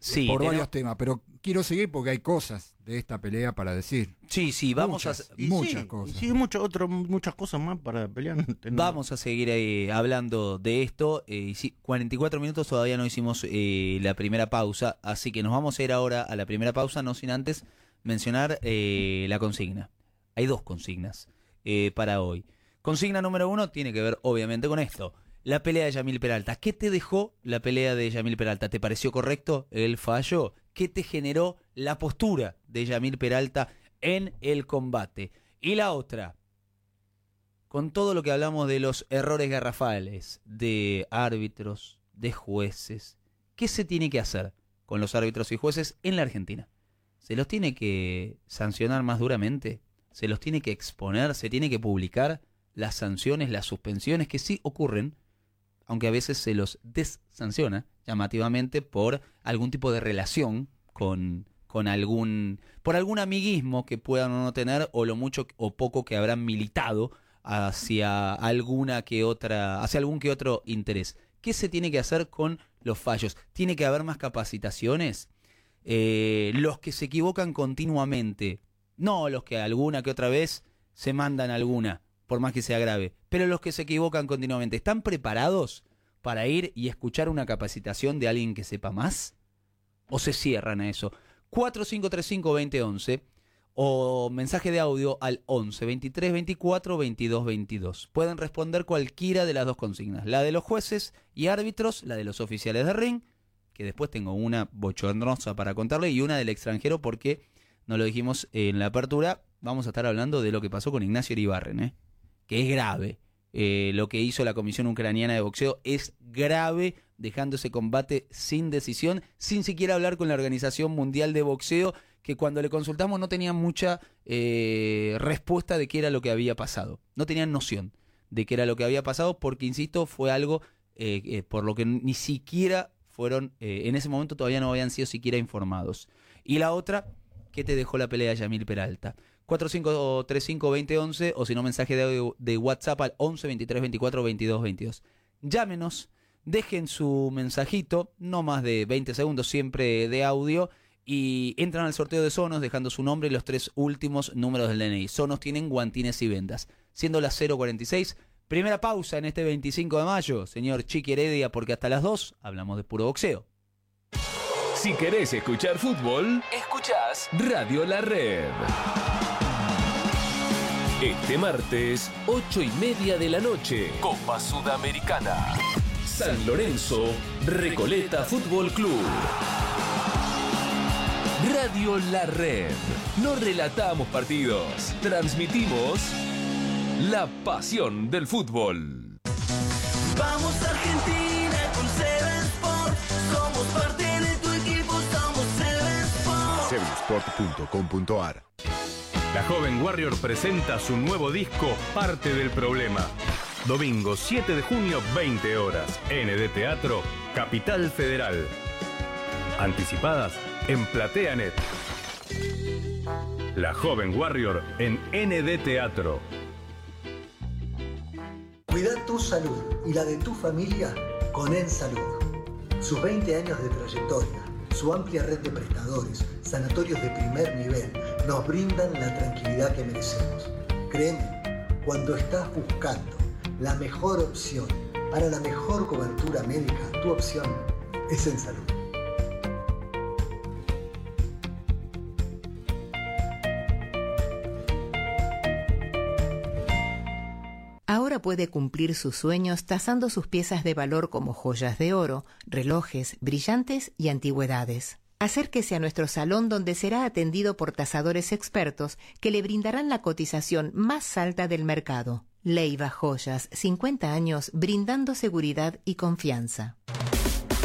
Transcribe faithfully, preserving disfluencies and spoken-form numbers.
Sí, por tenemos... varios temas, pero quiero seguir porque hay cosas de esta pelea para decir. Sí, sí, vamos muchas, a... Y muchas sí, cosas. Y sí, mucho, otro, muchas cosas más para pelear. Vamos a seguir eh, hablando de esto. Eh, cuarenta y cuatro minutos, todavía no hicimos eh, la primera pausa, así que nos vamos a ir ahora a la primera pausa, no sin antes mencionar eh, la consigna. Hay dos consignas eh, para hoy. Consigna número uno tiene que ver obviamente con esto. La pelea de Yamil Peralta. ¿Qué te dejó la pelea de Yamil Peralta? ¿Te pareció correcto el fallo? ¿Qué te generó la postura de Yamil Peralta en el combate? Y la otra, con todo lo que hablamos de los errores garrafales, de árbitros, de jueces, ¿qué se tiene que hacer con los árbitros y jueces en la Argentina? ¿Se los tiene que sancionar más duramente? ¿Se los tiene que exponer? ¿Se tiene que publicar las sanciones, las suspensiones que sí ocurren? Aunque a veces se los desanciona llamativamente por algún tipo de relación con, con algún, por algún amiguismo que puedan o no tener, o lo mucho o poco que habrán militado hacia alguna que otra, hacia algún que otro interés. ¿Qué se tiene que hacer con los fallos? ¿Tiene que haber más capacitaciones? Eh, los que se equivocan continuamente, no los que alguna que otra vez se mandan alguna, por más que sea grave, pero los que se equivocan continuamente, ¿están preparados para ir y escuchar una capacitación de alguien que sepa más? ¿O se cierran a eso? cuatro cinco tres cinco, dos cero uno uno o mensaje de audio al once, veintitrés, veinticuatro, veintidós, veintidós. Pueden responder cualquiera de las dos consignas, la de los jueces y árbitros, la de los oficiales de ring, que después tengo una bochornosa para contarle, y una del extranjero porque, no lo dijimos en la apertura, vamos a estar hablando de lo que pasó con Ignacio Iribarren, ¿eh? que es grave. Eh, lo que hizo la Comisión Ucraniana de Boxeo es grave, dejando ese combate sin decisión, sin siquiera hablar con la Organización Mundial de Boxeo, que cuando le consultamos no tenían mucha eh, respuesta de qué era lo que había pasado. No tenían noción de qué era lo que había pasado, porque, insisto, fue algo eh, eh, por lo que ni siquiera fueron, eh, en ese momento todavía no habían sido siquiera informados. Y la otra, ¿qué te dejó la pelea de Yamil Peralta? cuatro cinco tres cinco, dos cero uno uno o si no, mensaje de, de WhatsApp al once, veintitrés, veinticuatro, veintidós, veintidós. Llámenos, dejen su mensajito, no más de veinte segundos siempre de audio, y entran al sorteo de Sonos dejando su nombre y los tres últimos números del D N I. Sonos tienen guantines y vendas. Siendo las cero cuarenta y seis, primera pausa en este veinticinco de mayo, señor Chiqui Heredia, porque hasta las dos hablamos de puro boxeo. Si querés escuchar fútbol, escuchás Radio La Red. Este martes, ocho y media de la noche, Copa Sudamericana. San Lorenzo, Recoleta Fútbol Club. Radio La Red. No relatamos partidos, transmitimos la pasión del fútbol. Vamos Argentina con Seven Sport. Somos parte de tu equipo, somos Seven Sport. seven sport punto com punto a r. La joven Warrior presenta su nuevo disco Parte del Problema. Domingo siete de junio, veinte horas. N D Teatro, Capital Federal. Anticipadas en PlateaNet. La joven Warrior en N D Teatro. Cuida tu salud y la de tu familia con EnSalud. Sus veinte años de trayectoria, su amplia red de prestadores, sanatorios de primer nivel, nos brindan la tranquilidad que merecemos. Créeme, cuando estás buscando la mejor opción para la mejor cobertura médica, tu opción es EnSalud. Ahora puede cumplir sus sueños tasando sus piezas de valor como joyas de oro, relojes, brillantes y antigüedades. Acérquese a nuestro salón donde será atendido por tasadores expertos que le brindarán la cotización más alta del mercado. Leiva Joyas, cincuenta años brindando seguridad y confianza.